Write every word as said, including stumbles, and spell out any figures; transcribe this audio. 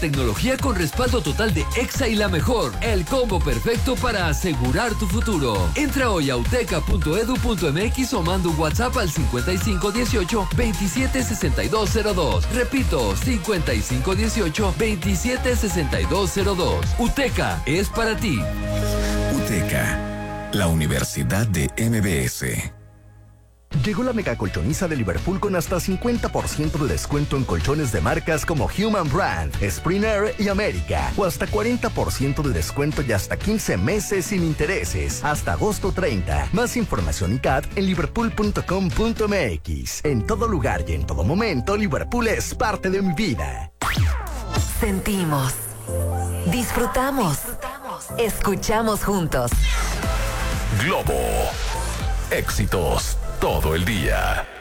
tecnología con respaldo total de Exa y la mejor. El combo perfecto para asegurar tu futuro. Entra hoy a uteca punto edu punto mx o manda un WhatsApp al cincuenta y cinco dieciocho veintisiete sesenta y dos cero dos. Repito, cincuenta y cinco dieciocho veintisiete sesenta y dos cero dos. UTECA es para ti. UTECA, la Universidad de M B S. Llegó la mega colchoniza de Liverpool con hasta cincuenta por ciento de descuento en colchones de marcas como Human Brand, Springer y América. O hasta cuarenta por ciento de descuento y hasta quince meses sin intereses. Hasta agosto treinta. Más información y C A T en liverpool punto com punto mx. En todo lugar y en todo momento, Liverpool es parte de mi vida. Sentimos. Disfrutamos. Escuchamos juntos. Globo. Éxitos todo el día.